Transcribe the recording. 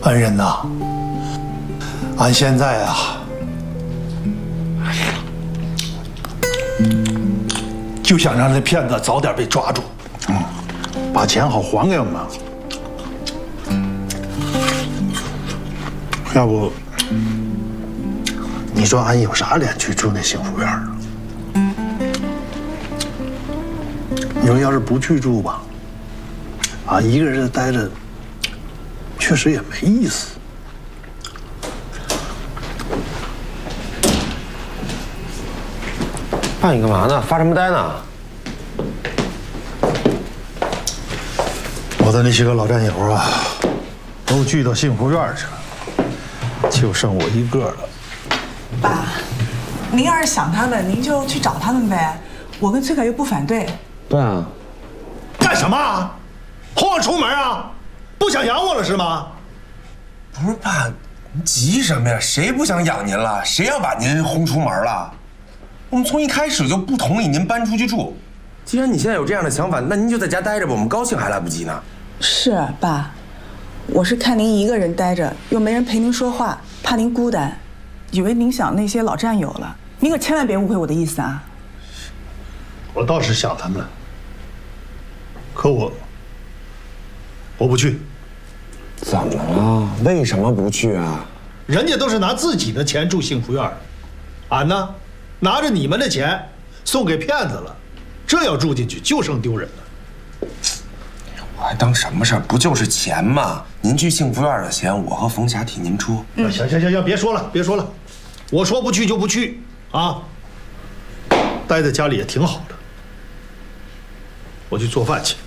恩人呐，俺现在啊，就想让那骗子早点被抓住，把钱好还给我们。要不，你说俺有啥脸去住那幸福院啊？你说要是不去住吧，俺一个人待着，确实也没意思。 爸，你干嘛呢？发什么呆呢？ 我的那些个老战友啊，都聚到幸福院去了，就剩我一个了。 爸，您要是想他们，您就去找他们呗。我跟崔凯又不反对。 对啊。 干什么啊？轰我出门啊？不想养我了是吗？ 不是爸，您急什么呀？谁不想养您了？谁要把您轰出门了？我们从一开始就不同意您搬出去住。既然你现在有这样的想法，那您就在家待着吧，我们高兴还来不及呢。 是爸，我是看您一个人待着，又没人陪您说话，怕您孤单，以为您想那些老战友了。您可千万别误会我的意思啊！ 我倒是想他们，可我不去。 怎么了？为什么不去啊？ 人家都是拿自己的钱住幸福院，俺呢，拿着你们的钱送给骗子了，这要住进去就剩丢人了。 我还当什么事儿？不就是钱吗？您去幸福院的钱，我和冯霞替您出。 行，别说了，别说了，我说不去就不去啊！待在家里也挺好的，我去做饭去。